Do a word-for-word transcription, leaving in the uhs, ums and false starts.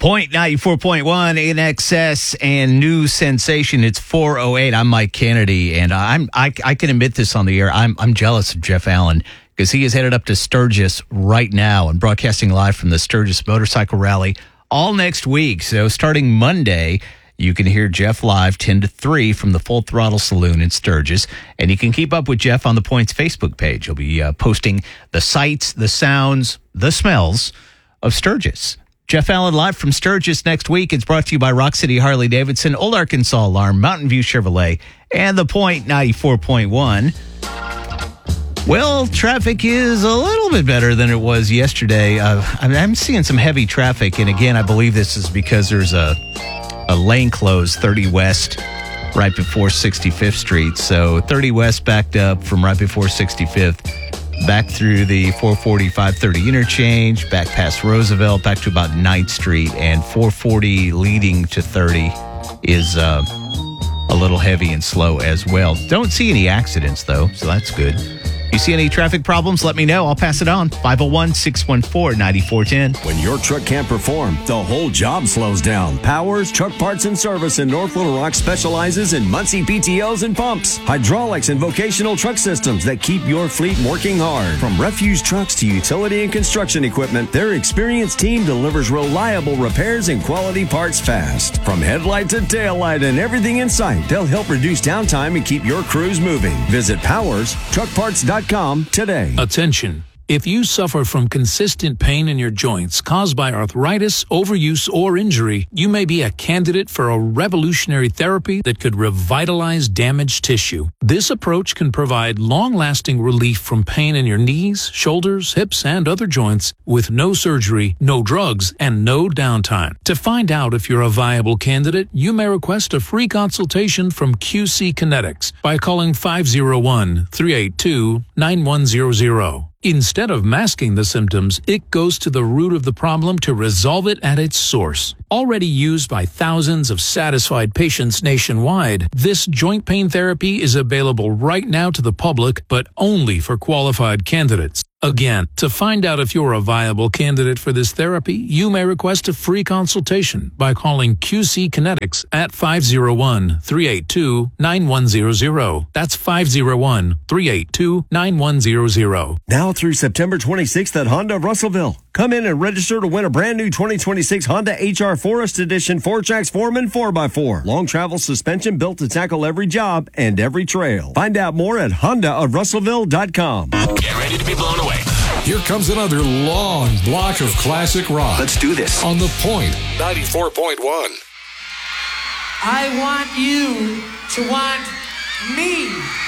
Point ninety-four point one in excess and new sensation. It's four oh eight. I'm Mike Kennedy, and I'm I, I can admit this on the air. I'm I'm jealous of Jeff Allen because he is headed up to Sturgis right now and broadcasting live from the Sturgis Motorcycle Rally all next week. So starting Monday, you can hear Jeff live ten to three from the Full Throttle Saloon in Sturgis, and you can keep up with Jeff on the Points Facebook page. He'll be uh, posting the sights, the sounds, the smells of Sturgis. Jeff Allen live from Sturgis next week. It's brought to you by Rock City Harley-Davidson, Old Arkansas Alarm, Mountain View Chevrolet, and the Point ninety-four point one. Well, traffic is a little bit better than it was yesterday. Uh, I'm seeing some heavy traffic, and again, I believe this is because there's a, a lane closed, thirty West, right before sixty-fifth Street. So thirty West backed up from right before sixty-fifth. Back through the four forty, five thirty interchange, back past Roosevelt, back to about ninth Street, and four forty leading to thirty is uh, a little heavy and slow as well. Don't see any accidents, though, so that's good. You see any traffic problems, let me know. I'll pass it on. five oh one, six one four, nine four one zero. When your truck can't perform, the whole job slows down. Powers Truck Parts and Service in North Little Rock specializes in Muncie P T Os and pumps, hydraulics, and vocational truck systems that keep your fleet working hard. From refuse trucks to utility and construction equipment, their experienced team delivers reliable repairs and quality parts fast. From headlight to tail light and everything in sight, they'll help reduce downtime and keep your crews moving. Visit powers truck parts dot com today. Attention. If you suffer from consistent pain in your joints caused by arthritis, overuse, or injury, you may be a candidate for a revolutionary therapy that could revitalize damaged tissue. This approach can provide long-lasting relief from pain in your knees, shoulders, hips, and other joints with no surgery, no drugs, and no downtime. To find out if you're a viable candidate, you may request a free consultation from Q C Kinetics by calling five oh one, three eight two, nine one zero zero. Instead of masking the symptoms, it goes to the root of the problem to resolve it at its source. Already used by thousands of satisfied patients nationwide, this joint pain therapy is available right now to the public, but only for qualified candidates. Again, to find out if you're a viable candidate for this therapy, you may request a free consultation by calling Q C Kinetics at five oh one, three eight two, nine one zero zero. That's five oh one, three eight two, nine one zero zero. Now through September twenty-sixth at Honda Russellville. Come in and register to win a brand new twenty twenty-six Honda H R Forest Edition four-Trax Foreman four by four. Long travel suspension built to tackle every job and every trail. Find out more at honda of russellville dot com. Get ready to be blown away. Here comes another long block of classic rock. Let's do this. On the Point ninety-four point one. I want you to want me.